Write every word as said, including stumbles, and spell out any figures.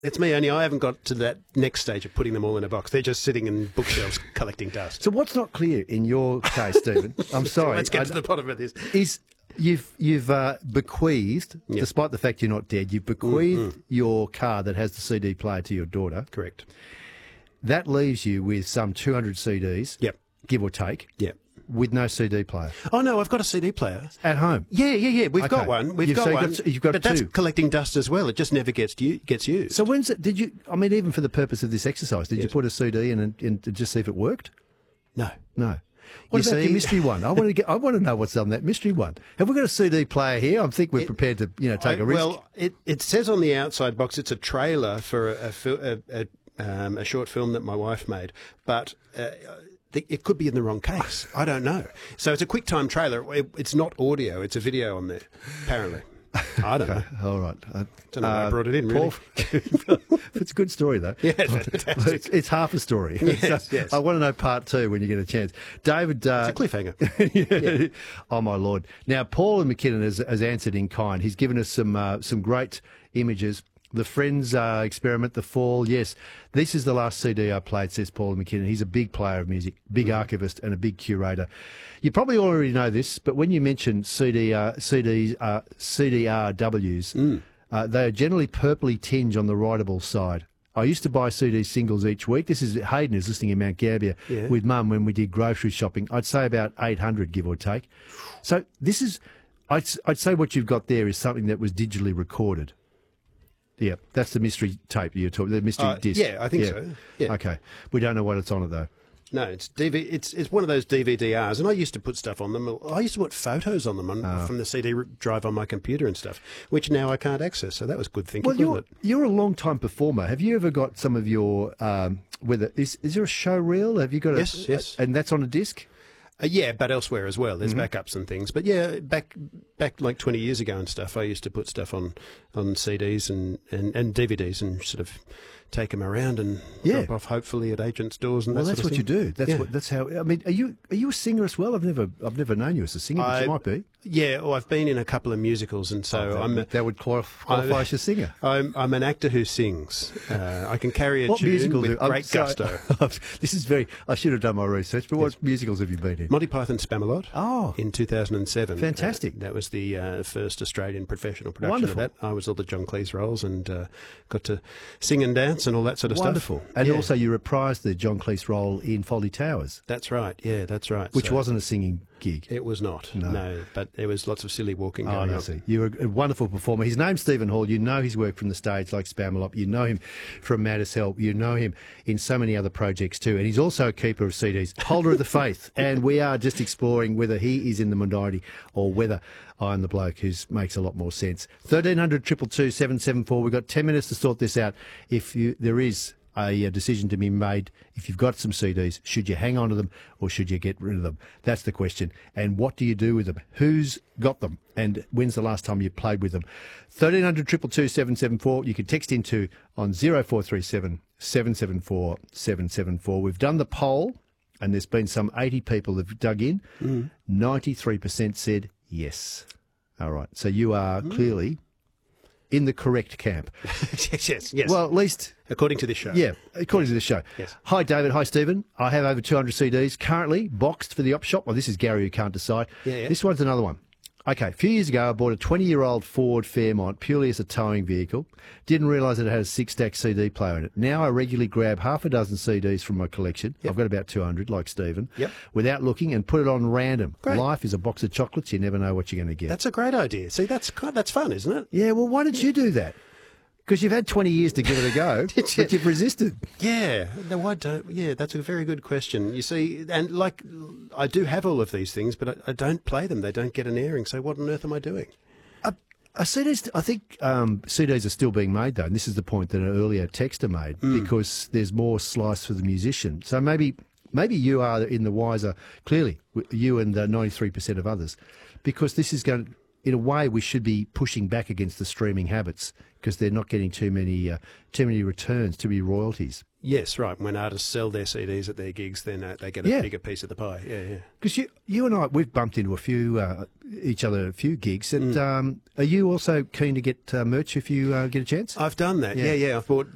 It's me, only I haven't got to that next stage of putting them all in a box. They're just sitting in bookshelves collecting dust. So what's not clear in your case, Stephen? I'm sorry. Let's get I, to the bottom of this. Is you've you've uh, bequeathed, Yep. despite the fact you're not dead, you've bequeathed Mm-hmm. your car that has the C D player to your daughter. Correct. That leaves you with some two hundred C Ds, Yep. give or take, Yep. with no C D player Oh, no, I've got a C D player. at home. Yeah, yeah, yeah. We've Okay. got one. We've You've- got so you've one. got- you've got but that's two. collecting dust as well. It just never gets u- gets used. So when's it? Did you? I mean, even for the purpose of this exercise, did you Yes. put a C D in and, and to just see if it worked? no. No. What You about see- the mystery one? I want to get. I want to know what's on that mystery one. Have we got a C D player here? I think we're prepared to, you know, take I- a risk. Well, it, it says on the outside box it's a trailer for a, a, fil- a, a, um, a short film that my wife made, but uh, the, it could be in the wrong case. I don't know. So it's a QuickTime trailer. It, it's not audio. It's a video on there, apparently. I don't know. All right. Uh, Don't know why I brought it in, Paul, it's a good story, though. Yeah, fantastic. It's, it's half a story. Yes, So yes. I want to know part two when you get a chance. David. Uh, It's a cliffhanger. yeah. Oh, my Lord. Now, Paul McKinnon has, has answered in kind. He's given us some uh, some great images. The Friends uh, experiment, The Fall, yes. This is the last C D I played, says Paul McKinnon. He's a big player of music, big archivist and a big curator. You probably already know this, but when you mention C D R, C Ds, uh, C D R Ws, uh, they are generally purpley tinge on the writable side. I used to buy C D singles each week. This is Hayden is listening in Mount Gambier Yeah. with Mum when we did grocery shopping. I'd say about eight hundred, give or take. So this is, I'd, I'd say what you've got there is something that was digitally recorded. Yeah, that's the mystery tape you're talking, the mystery Uh, disc. yeah, I think so. Yeah. Okay. We don't know what it's on it, though. No, it's D V. It's it's one of those D V D Rs, and I used to put stuff on them. I used to put photos on them on, Ah. from the C D drive on my computer and stuff, which now I can't access. So that was good thinking, Well, you're, wasn't it? you're a long-time performer. Have you ever got some of your, um, whether, is, is there a show reel? Have you got a... Yes, yes. And that's on a disc? Uh, yeah, but elsewhere as well. There's Mm-hmm. backups and things. But yeah, back back like twenty years ago and stuff, I used to put stuff on, on C Ds and, and, and D V Ds and sort of take them around and Yeah. drop off hopefully at agents' doors and Well, that that's sort what of you thing. do. That's Yeah. what. That's how. I mean, are you are you a singer as well? I've never I've never known you as a singer, but I- you might be. Yeah, well, I've been in a couple of musicals, and so that, I'm a, that would qualify, qualify as a singer. I'm I'm an actor who sings. Uh, I can carry a What tune musicals? with have- I'm great sorry. gusto. This is very. I should have done my research. But what musicals have you been in? Monty Python Spamalot. Oh. in two thousand seven. Fantastic. Uh, that was the uh, first Australian professional production Wonderful. of that. I was all the John Cleese roles and uh, got to sing and dance and all that sort of Wonderful. stuff. And Yeah. also, you reprised the John Cleese role in Fawlty Towers, That's right. Yeah, that's right. which So wasn't a singing gig. It was not. No. No. but there was lots of silly walking Oh, going I on. see. You're a, a wonderful performer. His name's Stephen Hall. You know his work from the stage like Spamalot. You know him from Mad as Hell. You know him in so many other projects too. And he's also a keeper of C Ds, holder of the faith. And we are just exploring whether he is in the minority or whether I'm the bloke who makes a lot more sense. thirteen hundred, two two two, seven seven four. We've got ten minutes to sort this out. If you, there is a, a decision to be made, if you've got some C Ds, should you hang on to them or should you get rid of them? That's the question. And what do you do with them? Who's got them? And when's the last time you played with them? thirteen hundred, two two two, seven seven four. You can text into on zero four three seven, seven seven four, seven seven four. We've done the poll and there's been some eighty people that have dug in. Mm. ninety-three percent said yes. All right. So you are mm. clearly in the correct camp. yes, yes, yes. Well, at least... according to this show. Yeah, according to the show. Yes. Hi, David. Hi, Stephen. I have over two hundred C Ds currently boxed for the op shop. Well, this is Gary who can't decide. Yeah, yeah. This one's another one. Okay, a few years ago, I bought a twenty-year-old Ford Fairmont purely as a towing vehicle. Didn't realise that it had a six-stack C D player in it. Now I regularly grab half a dozen C Ds from my collection. Yep. I've got about two hundred, like Stephen. Yep. Without looking and put it on random. Great. Life is a box of chocolates. You never know what you're going to get. That's a great idea. See, that's quite, that's fun, isn't it? Yeah, well, why did you do that? Because you've had twenty years to give it a go, Did you? but you've resisted. Yeah, no, I don't. Yeah, that's a very good question. You see, and like, I do have all of these things, but I, I don't play them. They don't get an airing. So what on earth am I doing? Uh, uh, C Ds, I think um, C Ds are still being made, though, and this is the point that an earlier texter made, Mm. because there's more slice for the musician. So maybe maybe you are in the wiser, clearly, w- you and uh, ninety-three percent of others, because this is going, in a way, we should be pushing back against the streaming habits, because they're not getting too many uh, too many returns, too many royalties. Yes, right. When artists sell their C Ds at their gigs, then uh, they get a Yeah. bigger piece of the pie. Yeah, yeah. Because you, you and I, we've bumped into a few, uh, each other, a few gigs. And Mm. um, are you also keen to get uh, merch if you uh, get a chance? I've done that. Yeah. Yeah, yeah. I've bought